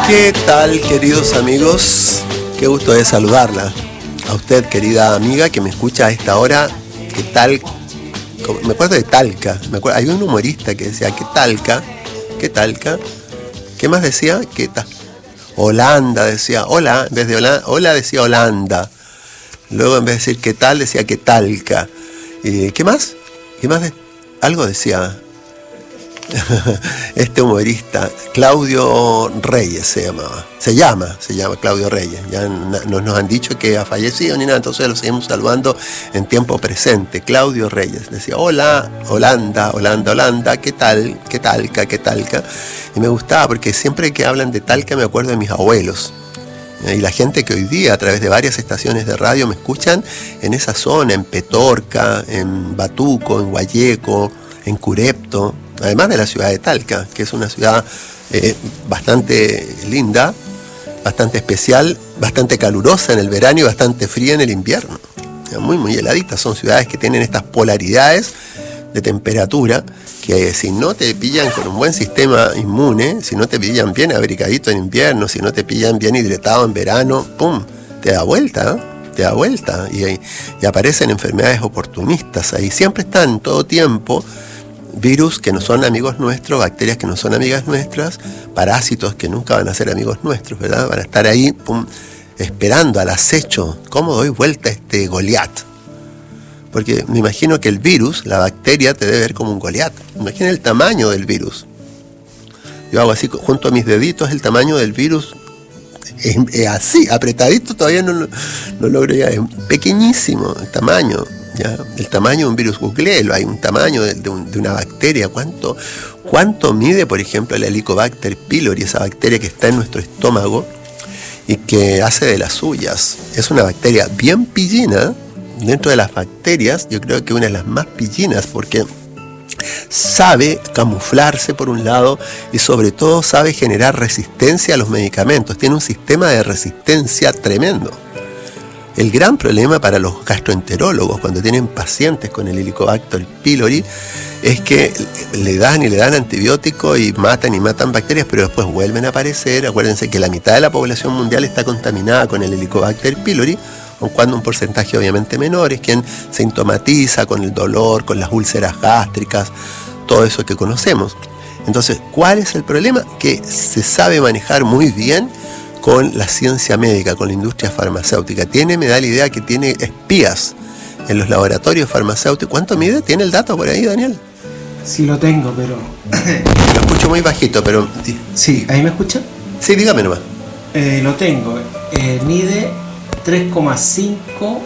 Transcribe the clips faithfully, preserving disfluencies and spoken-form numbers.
¿Qué tal, queridos amigos? Qué gusto de saludarla. A usted, querida amiga, que me escucha a esta hora. ¿Qué tal? Me acuerdo de Talca. Me acuerdo, hay un humorista que decía, ¿qué Talca? ¿Qué Talca? ¿Qué más decía? ¿Qué tal? Holanda decía, hola, en vez de hola, hola decía Holanda. Luego en vez de decir qué tal, decía qué Talca. ¿Y qué más? ¿Qué más? De, algo decía este humorista, Claudio Reyes se llamaba. Se llama, se llama Claudio Reyes. Ya no nos han dicho que ha fallecido ni nada, entonces lo seguimos saludando en tiempo presente. Claudio Reyes decía, hola, Holanda, Holanda, Holanda, ¿qué tal? ¿Qué Talca? ¿Qué Talca? Y me gustaba porque siempre que hablan de Talca me acuerdo de mis abuelos. Y la gente que hoy día a través de varias estaciones de radio me escuchan en esa zona, en Petorca, en Batuco, en Guayeco, en Curepto, además de la ciudad de Talca, que es una ciudad eh, bastante linda, bastante especial, bastante calurosa en el verano y bastante fría en el invierno. Muy, muy heladitas. Son ciudades que tienen estas polaridades de temperatura que si no te pillan con un buen sistema inmune, si no te pillan bien abrigadito en invierno, si no te pillan bien hidratado en verano, ¡pum!, te da vuelta, ¿eh? te da vuelta y, y aparecen enfermedades oportunistas ahí. Siempre están todo tiempo virus que no son amigos nuestros, bacterias que no son amigas nuestras, parásitos que nunca van a ser amigos nuestros, ¿verdad? Van a estar ahí, pum, esperando al acecho. ¿Cómo doy vuelta a este Goliat? Porque me imagino que el virus, la bacteria, te debe ver como un Goliat. Imagina el tamaño del virus. Yo hago así, junto a mis deditos, el tamaño del virus es, es así, apretadito, todavía no, no, no logro ya, es pequeñísimo el tamaño. ¿Ya? El tamaño de un virus, googleelo, hay un tamaño de, de, un, de una bacteria. ¿Cuánto, ¿Cuánto mide, por ejemplo, el Helicobacter pylori, esa bacteria que está en nuestro estómago y que hace de las suyas? Es una bacteria bien pillina. Dentro de las bacterias, yo creo que una de las más pillinas, porque sabe camuflarse por un lado y sobre todo sabe generar resistencia a los medicamentos. Tiene un sistema de resistencia tremendo. El gran problema para los gastroenterólogos cuando tienen pacientes con el Helicobacter pylori es que le dan y le dan antibióticos y matan y matan bacterias, pero después vuelven a aparecer. Acuérdense que la mitad de la población mundial está contaminada con el Helicobacter pylori, aun cuando un porcentaje obviamente menor es quien sintomatiza con el dolor, con las úlceras gástricas, todo eso que conocemos. Entonces, ¿cuál es el problema? Que se sabe manejar muy bien con la ciencia médica, con la industria farmacéutica. Tiene, me da la idea que tiene espías en los laboratorios farmacéuticos. ¿Cuánto mide? ¿Tiene el dato por ahí, Daniel? Sí, lo tengo, pero... Lo escucho muy bajito, pero... Sí, ¿ahí me escucha? Sí, dígame nomás. Eh, lo tengo. Eh, mide tres coma cinco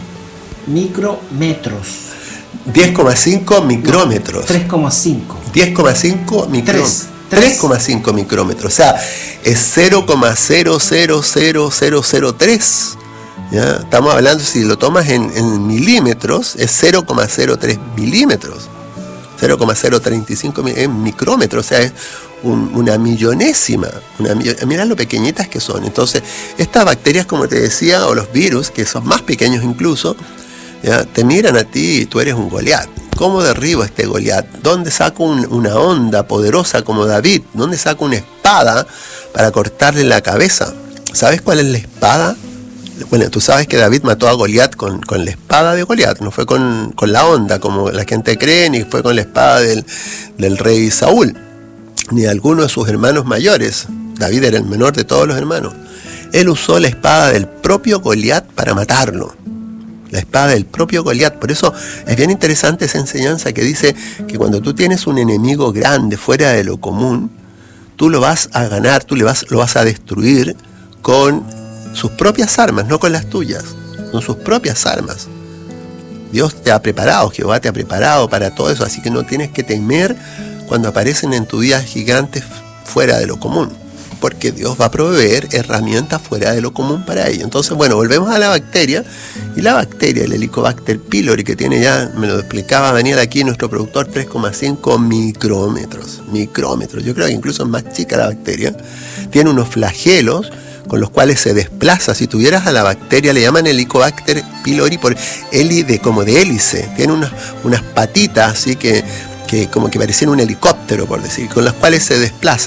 micrómetros. diez coma cinco micrómetros. tres coma cinco. diez coma cinco micrómetros. tres coma cinco micrómetros, o sea, es cero coma cero cero cero cero cero tres. ¿Ya? Estamos hablando, si lo tomas en, en milímetros, es cero coma cero tres milímetros, cero coma cero treinta y cinco micrómetros, o sea, es un, una millonésima. Una, mirá lo pequeñitas que son. Entonces, estas bacterias, como te decía, o los virus, que son más pequeños incluso, ¿ya? Te miran a ti y tú eres un Goliat. ¿Cómo derribo a este Goliat? ¿Dónde saco un, una onda poderosa como David? ¿Dónde saco una espada para cortarle la cabeza? ¿Sabes cuál es la espada? Bueno, tú sabes que David mató a Goliat con, con la espada de Goliat, no fue con, con la onda como la gente cree, ni fue con la espada del, del rey Saúl, ni de alguno de sus hermanos mayores. David era el menor de todos los hermanos. Él usó la espada del propio Goliat para matarlo. La espada del propio Goliat. Por eso es bien interesante esa enseñanza que dice que cuando tú tienes un enemigo grande, fuera de lo común, tú lo vas a ganar, tú le vas, lo vas a destruir con sus propias armas, no con las tuyas, con sus propias armas. Dios te ha preparado, Jehová te ha preparado para todo eso, así que no tienes que temer cuando aparecen en tu vida gigantes fuera de lo común, porque Dios va a proveer herramientas fuera de lo común para ello. Entonces, bueno, volvemos a la bacteria, y la bacteria, el Helicobacter pylori, que tiene ya, me lo explicaba Daniel aquí, nuestro productor, tres coma cinco micrómetros, micrómetros, yo creo que incluso es más chica la bacteria, tiene unos flagelos con los cuales se desplaza. Si tuvieras a la bacteria, le llaman Helicobacter pylori por heli, de, como de hélice, tiene unas, unas patitas así que, que como que parecían un helicóptero, por decir, con las cuales se desplaza.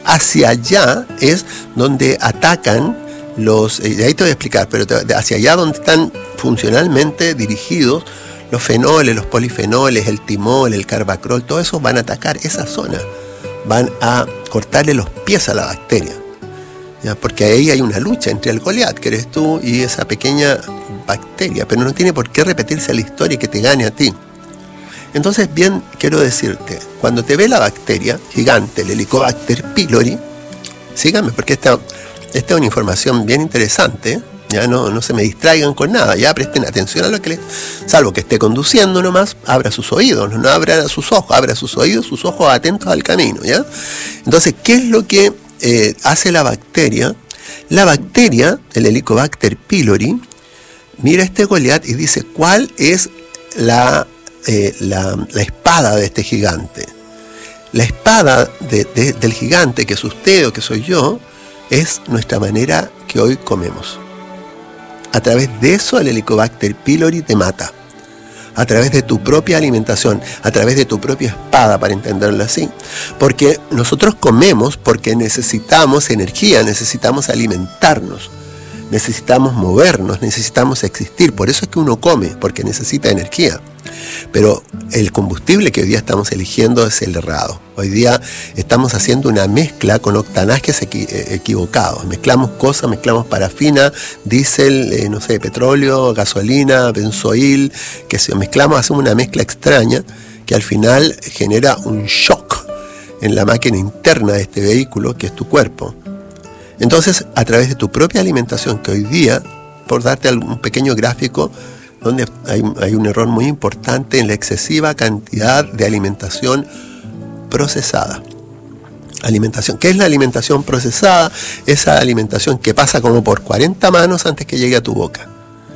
hacia allá es donde atacan los, y ahí te voy a explicar, pero te, hacia allá donde están funcionalmente dirigidos los fenoles, los polifenoles, el timol, el carbacrol, todo eso van a atacar esa zona, van a cortarle los pies a la bacteria, ¿ya? Porque ahí hay una lucha entre el Goliat, que eres tú, y esa pequeña bacteria, pero no tiene por qué repetirse la historia y que te gane a ti. Entonces, bien, quiero decirte, cuando te ve la bacteria gigante, el Helicobacter pylori, síganme porque esta, esta es una información bien interesante, ya no, no se me distraigan con nada, ya presten atención a lo que les, salvo que esté conduciendo nomás, abra sus oídos, no abra sus ojos, abra sus oídos, sus ojos atentos al camino, ¿ya? Entonces, ¿qué es lo que eh, hace la bacteria? La bacteria, el Helicobacter pylori, mira este Goliat y dice, ¿cuál es la Eh, la, la espada de este gigante? La espada de, de, del gigante, que es usted o que soy yo, es nuestra manera que hoy comemos. A través de eso el Helicobacter pylori te mata. A través de tu propia alimentación, a través de tu propia espada, para entenderlo así. Porque nosotros comemos porque necesitamos energía, necesitamos alimentarnos, necesitamos movernos, necesitamos existir. Por eso es que uno come, porque necesita energía. Pero el combustible que hoy día estamos eligiendo es el errado. Hoy día estamos haciendo una mezcla con octanajes equi- equivocados. Mezclamos cosas, mezclamos parafina, diésel, eh, no sé, petróleo, gasolina, benzoil, que se mezclamos, hacemos una mezcla extraña que al final genera un shock en la máquina interna de este vehículo, que es tu cuerpo. Entonces, a través de tu propia alimentación, que hoy día, por darte un pequeño gráfico, donde hay, hay un error muy importante en la excesiva cantidad de alimentación procesada. Alimentación, ¿qué es la alimentación procesada? Esa alimentación que pasa como por cuarenta manos antes que llegue a tu boca.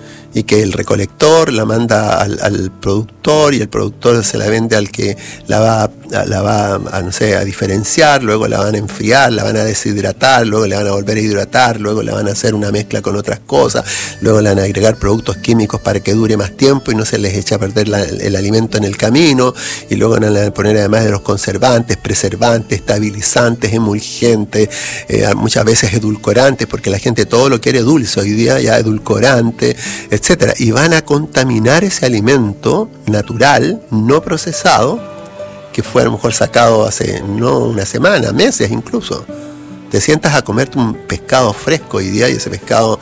Y que el recolector la manda al, al productor, y el productor se la vende al que la va, la va a, no sé, a diferenciar, luego la van a enfriar, la van a deshidratar, luego la van a volver a hidratar, luego la van a hacer una mezcla con otras cosas, luego le van a agregar productos químicos para que dure más tiempo y no se les eche a perder la, el, el alimento en el camino, y luego van a poner además de los conservantes, preservantes, estabilizantes, emulgentes, eh, muchas veces edulcorantes, porque la gente todo lo quiere dulce hoy día, ya edulcorante, etcétera, y van a contaminar ese alimento natural, no procesado, que fue a lo mejor sacado hace no una semana, meses incluso. Te sientas a comerte un pescado fresco hoy día, y ese pescado,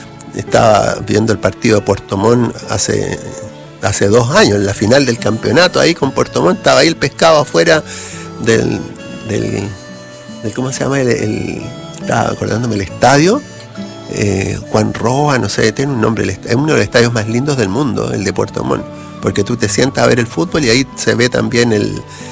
estaba viendo el partido de Puerto Montt hace, hace dos años, en la final del campeonato, ahí con Puerto Montt, estaba ahí el pescado afuera del, del, del ¿cómo se llama? El, el, estaba acordándome el estadio, Eh, Juan Roa, no sé, tiene un nombre, es uno de los estadios más lindos del mundo, el de Puerto Montt, porque tú te sientas a ver el fútbol y ahí se ve también el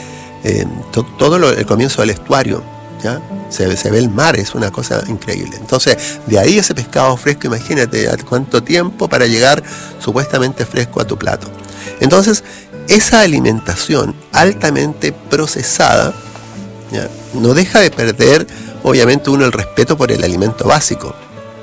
eh, to, todo lo, el comienzo del estuario, ¿ya? Se, se ve el mar, es una cosa increíble. Entonces, de ahí ese pescado fresco, imagínate a cuánto tiempo para llegar supuestamente fresco a tu plato. Entonces, esa alimentación altamente procesada, ¿ya?, no deja de perder, obviamente, uno el respeto por el alimento básico.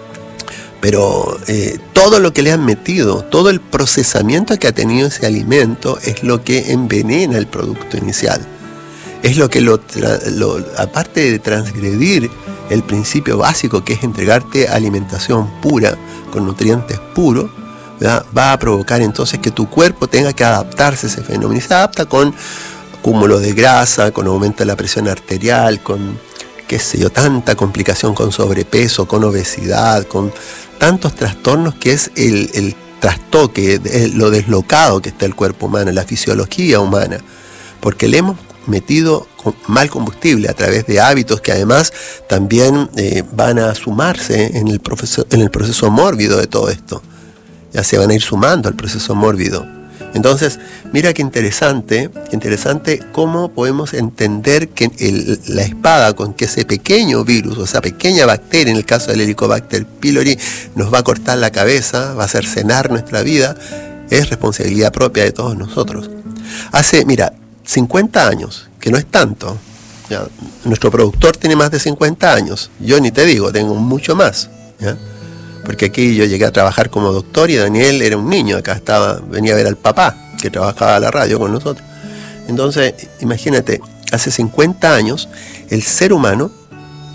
Pero eh, todo lo que le han metido, todo el procesamiento que ha tenido ese alimento es lo que envenena el producto inicial. Es lo que, lo, lo, aparte de transgredir el principio básico, que es entregarte alimentación pura, con nutrientes puros, ¿verdad?, va a provocar entonces que tu cuerpo tenga que adaptarse a ese fenómeno. Y se adapta con cúmulo de grasa, con aumento de la presión arterial, con, qué sé yo, tanta complicación, con sobrepeso, con obesidad, con tantos trastornos, que es el, el trastoque, el, lo deslocado que está el cuerpo humano, la fisiología humana, porque le hemos metido mal combustible a través de hábitos que además también eh, van a sumarse en el, proceso, en el proceso mórbido de todo esto. Ya se van a ir sumando al proceso mórbido. Entonces, mira qué interesante, qué interesante cómo podemos entender que el, la espada con que ese pequeño virus, o esa pequeña bacteria, en el caso del Helicobacter pylori, nos va a cortar la cabeza, va a hacer cenar nuestra vida, es responsabilidad propia de todos nosotros. Hace, mira, cincuenta años, que no es tanto, ya, nuestro productor tiene más de cincuenta años, yo ni te digo, tengo mucho más, ¿ya? Porque aquí yo llegué a trabajar como doctor y Daniel era un niño, acá estaba, venía a ver al papá, que trabajaba a la radio con nosotros. Entonces, imagínate, hace cincuenta años, el ser humano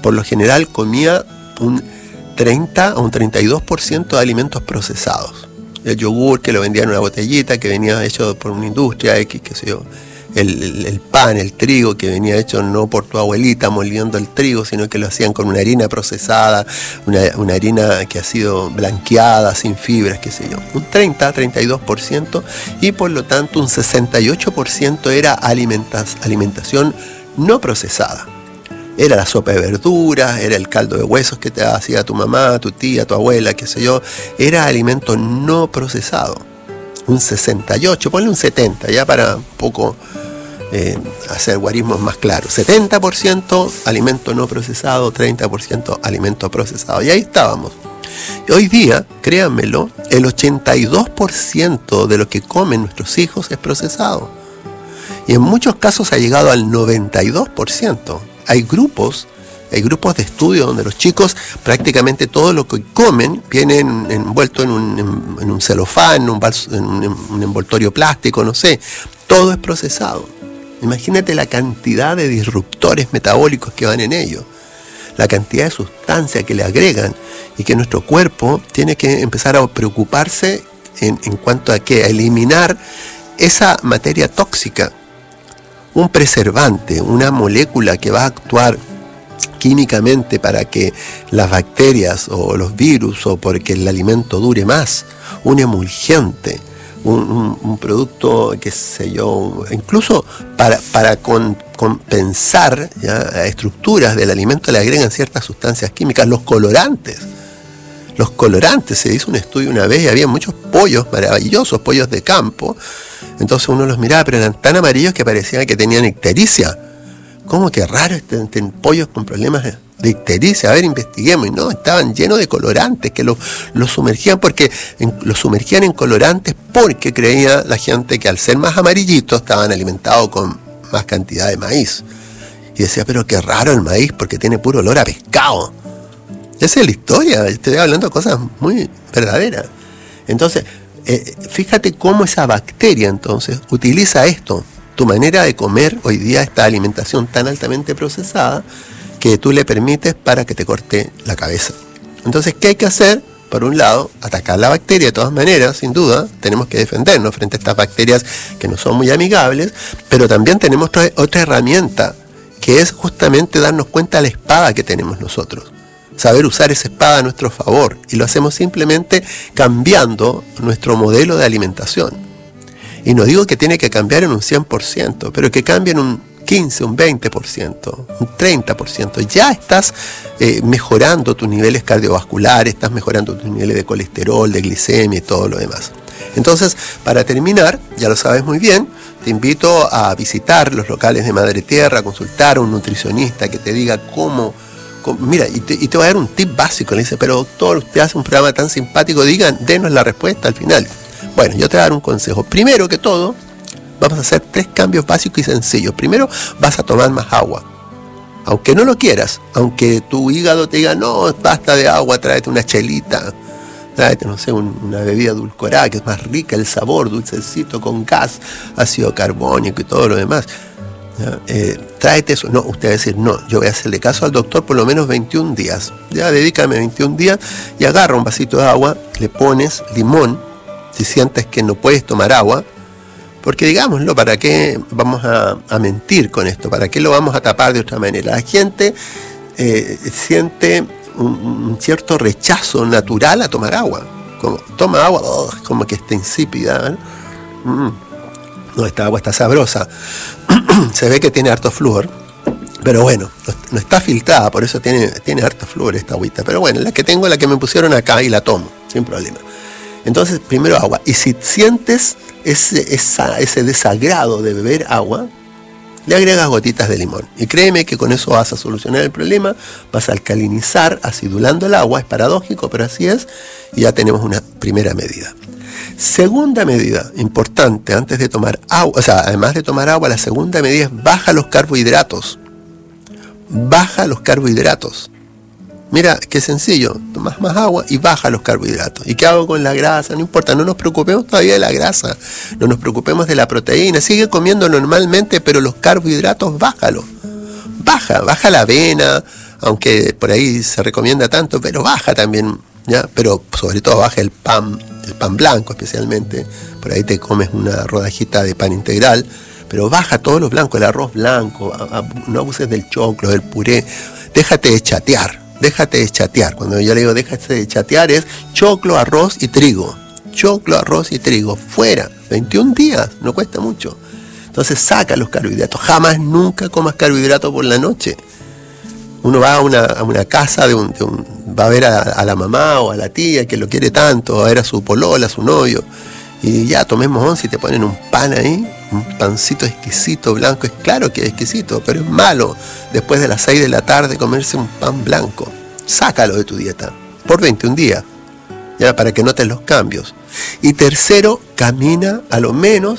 por lo general comía un treinta o un treinta y dos por ciento de alimentos procesados. El yogur que lo vendían en una botellita, que venía hecho por una industria X, qué sé yo. El, el, el pan, el trigo, que venía hecho no por tu abuelita moliendo el trigo, sino que lo hacían con una harina procesada, una, una harina que ha sido blanqueada, sin fibras, qué sé yo. Un treinta a treinta y dos por ciento, y por lo tanto un sesenta y ocho por ciento era alimentas, alimentación no procesada. Era la sopa de verduras, era el caldo de huesos que te hacía tu mamá, tu tía, tu abuela, qué sé yo. Era alimento no procesado. Un sesenta y ocho, ponle un setenta, ya para un poco eh, hacer guarismos más claros. setenta por ciento alimento no procesado, treinta por ciento alimento procesado. Y ahí estábamos. Y hoy día, créanmelo, el ochenta y dos por ciento de lo que comen nuestros hijos es procesado. Y en muchos casos ha llegado al noventa y dos por ciento. Hay grupos, hay grupos de estudio donde los chicos prácticamente todo lo que comen viene en, envuelto en un, en, en un celofán, en un, en un, en un envoltorio plástico, no sé. Todo es procesado. Imagínate la cantidad de disruptores metabólicos que van en ello, la cantidad de sustancias que le agregan, y que nuestro cuerpo tiene que empezar a preocuparse en, en cuanto a qué, a eliminar esa materia tóxica. Un preservante, una molécula que va a actuar químicamente para que las bacterias o los virus o porque el alimento dure más, un emulgente, un, un, un producto, qué sé yo, incluso para, para con, compensar ¿ya? estructuras del alimento le agregan ciertas sustancias químicas, los colorantes. Los colorantes, se hizo un estudio una vez y había muchos pollos maravillosos, pollos de campo. Entonces uno los miraba, pero eran tan amarillos que parecían que tenían ictericia. ¿Cómo que raro estén, estén pollos con problemas de ictericia? A ver, investiguemos. Y no, estaban llenos de colorantes que los lo sumergían porque en, los sumergían en colorantes porque creía la gente que al ser más amarillitos estaban alimentados con más cantidad de maíz. Y decía, pero qué raro el maíz porque tiene puro olor a pescado. Esa es la historia, estoy hablando de cosas muy verdaderas. Entonces, eh, fíjate cómo esa bacteria entonces utiliza esto. Tu manera de comer hoy día, esta alimentación tan altamente procesada, que tú le permites para que te corte la cabeza. Entonces, ¿qué hay que hacer? Por un lado, atacar la bacteria de todas maneras, sin duda, tenemos que defendernos frente a estas bacterias que no son muy amigables, pero también tenemos otra, otra herramienta, que es justamente darnos cuenta de la espada que tenemos nosotros. Saber usar esa espada a nuestro favor, y lo hacemos simplemente cambiando nuestro modelo de alimentación. Y no digo que tiene que cambiar en un cien por ciento, pero que cambie en un quince, un veinte por ciento, un treinta por ciento. Ya estás eh, mejorando tus niveles cardiovasculares, estás mejorando tus niveles de colesterol, de glicemia y todo lo demás. Entonces, para terminar, ya lo sabes muy bien, te invito a visitar los locales de Madre Tierra, a consultar a un nutricionista que te diga cómo. Mira, y te, y te voy a dar un tip básico. Le dice, pero doctor, usted hace un programa tan simpático, digan, denos la respuesta al final. Bueno, yo te voy a dar un consejo. Primero que todo, vamos a hacer tres cambios básicos y sencillos. Primero, vas a tomar más agua. Aunque no lo quieras, aunque tu hígado te diga, no, basta de agua, tráete una chelita, tráete, no sé, un, una bebida edulcorada que es más rica, el sabor, dulcecito, con gas, ácido carbónico y todo lo demás. Ya, eh, tráete eso. No, usted va a decir, no, yo voy a hacerle caso al doctor por lo menos veintiún días. Ya, dedícame veintiún días y agarra un vasito de agua, le pones limón, si sientes que no puedes tomar agua, porque digámoslo, ¿para qué vamos a, a mentir con esto? ¿Para qué lo vamos a tapar de otra manera? La gente eh, siente un, un cierto rechazo natural a tomar agua. Como toma agua, oh, como que está insípida, ¿eh? Mm. No, esta agua está sabrosa. Se ve que tiene harto flúor, pero bueno, no, no está filtrada, por eso tiene, tiene harto flúor esta agüita. Pero bueno, la que tengo, la que me pusieron acá, y la tomo, sin problema. Entonces, primero agua. Y si sientes ese, esa, ese desagrado de beber agua, le agregas gotitas de limón. Y créeme que con eso vas a solucionar el problema, vas a alcalinizar, acidulando el agua. Es paradójico, pero así es, y ya tenemos una primera medida. Segunda medida importante antes de tomar agua, o sea, además de tomar agua, la segunda medida es baja los carbohidratos. Baja los carbohidratos. Mira, qué sencillo, tomas más agua y baja los carbohidratos. ¿Y qué hago con la grasa? No importa, no nos preocupemos todavía de la grasa, no nos preocupemos de la proteína, sigue comiendo normalmente, pero los carbohidratos bájalo. Baja, baja la avena, aunque por ahí se recomienda tanto, pero baja también, ¿ya? Pero sobre todo baja el pan, el pan blanco especialmente, por ahí te comes una rodajita de pan integral, pero baja todos los blancos, el arroz blanco, a, a, no abuses del choclo, del puré, déjate de chatear, déjate de chatear, cuando yo le digo déjate de chatear es choclo, arroz y trigo, choclo, arroz y trigo, fuera, veintiún días, no cuesta mucho. Entonces saca los carbohidratos, jamás nunca comas carbohidratos por la noche. Uno va a una, a una casa, de un, de un, va a ver a, a la mamá o a la tía que lo quiere tanto, va a ver a su polola, a su novio, y ya tomemos once y te ponen un pan ahí, un pancito exquisito, blanco, es claro que es exquisito, pero es malo después de las seis de la tarde comerse un pan blanco. Sácalo de tu dieta, por veintiún días, ya, para que notes los cambios. Y tercero, camina a lo menos,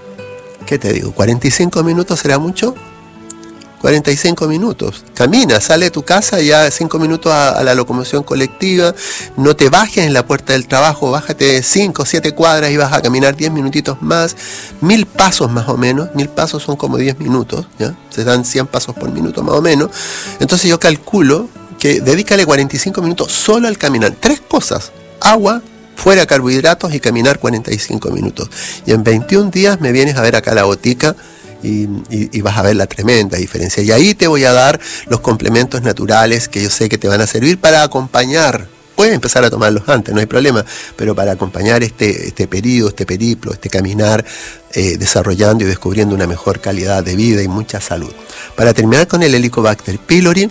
¿qué te digo? ¿cuarenta y cinco minutos será mucho? cuarenta y cinco minutos. Camina, sale de tu casa ya cinco minutos a, a la locomoción colectiva. No te bajes en la puerta del trabajo, bájate cinco o siete cuadras y vas a caminar diez minutitos más. Mil pasos más o menos. Mil pasos son como diez minutos, ¿ya? Se dan cien pasos por minuto más o menos. Entonces yo calculo que dedícale cuarenta y cinco minutos solo al caminar. Tres cosas. Agua, fuera carbohidratos y caminar cuarenta y cinco minutos. Y en veintiún días me vienes a ver acá a la botica. Y, y, y vas a ver la tremenda diferencia. Y ahí te voy a dar los complementos naturales que yo sé que te van a servir para acompañar. Puedes empezar a tomarlos antes, no hay problema, pero para acompañar este, este periodo, este periplo, este caminar, eh, desarrollando y descubriendo una mejor calidad de vida y mucha salud. Para terminar con el Helicobacter pylori,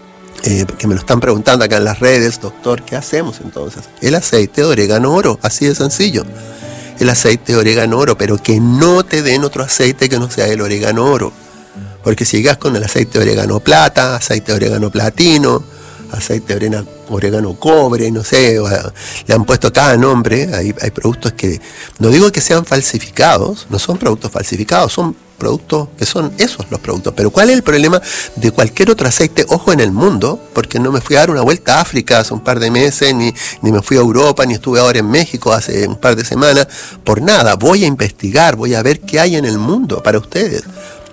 eh, que me lo están preguntando acá en las redes, doctor, ¿qué hacemos entonces? El aceite de orégano oro, así de sencillo. El aceite de orégano oro, pero que no te den otro aceite que no sea el orégano oro. Porque si llegas con el aceite de orégano plata, aceite de orégano platino, aceite de orégano, orégano cobre, no sé, le han puesto cada nombre, hay, hay productos que, no digo que sean falsificados, no son productos falsificados, son productos que son esos los productos. Pero ¿cuál es el problema de cualquier otro aceite? Ojo, en el mundo, porque no me fui a dar una vuelta a África hace un par de meses, ni, ni me fui a Europa, ni estuve ahora en México hace un par de semanas, por nada. Voy a investigar, voy a ver qué hay en el mundo para ustedes.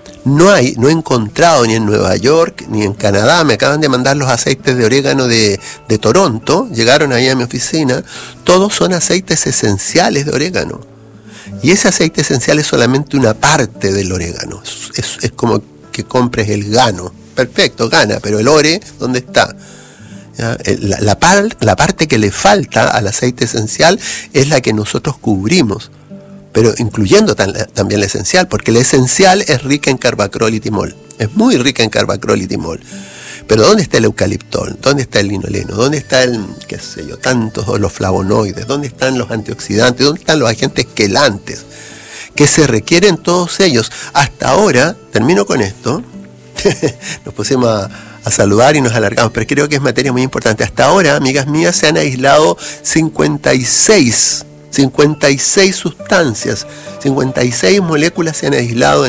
No hay, no he encontrado ni en Nueva York, ni en Canadá, me acaban de mandar los aceites de orégano de, de Toronto, llegaron ahí a mi oficina, todos son aceites esenciales de orégano. Y ese aceite esencial es solamente una parte del orégano. Es, es, es como que compres el gano. Perfecto, gana, pero el ore, ¿dónde está? ¿Ya? La, la, par, la parte que le falta al aceite esencial es la que nosotros cubrimos, pero incluyendo tan, también la esencial, porque la esencial es rica en carbacrol y timol. Es muy rica en carbacrol y timol. Pero ¿dónde está el eucaliptol? ¿Dónde está el linoleno? ¿Dónde está el, qué sé yo, tantos los flavonoides? ¿Dónde están los antioxidantes? ¿Dónde están los agentes quelantes? Que se requieren todos ellos. Hasta ahora, termino con esto, nos pusimos a, a saludar y nos alargamos, pero creo que es materia muy importante. Hasta ahora, amigas mías, se han aislado cincuenta y seis, cincuenta y seis sustancias, cincuenta y seis moléculas se han aislado